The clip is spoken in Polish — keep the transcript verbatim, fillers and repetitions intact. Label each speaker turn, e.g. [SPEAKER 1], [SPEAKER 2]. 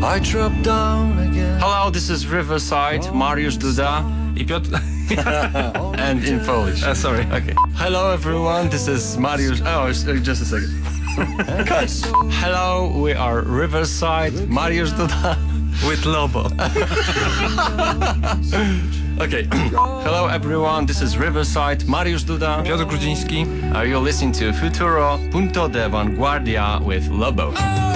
[SPEAKER 1] I drop down again.
[SPEAKER 2] Hello, this is Riverside, Mariusz Duda.
[SPEAKER 3] I Piotr...
[SPEAKER 2] And in Polish.
[SPEAKER 3] Uh, sorry.
[SPEAKER 2] Okay. Hello everyone, this is Mariusz. Oh, s- uh, just a second. Cut. Hello, we are Riverside, Mariusz Duda.
[SPEAKER 3] With Lobo.
[SPEAKER 2] Okay. Hello everyone, this is Riverside, Mariusz Duda.
[SPEAKER 3] Piotr Grudziński.
[SPEAKER 2] Are you listening to Futuro Punto de Vanguardia with Lobo?